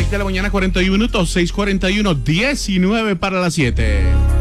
6 de la mañana, 41 minutos, 6:41, 19 para las 7.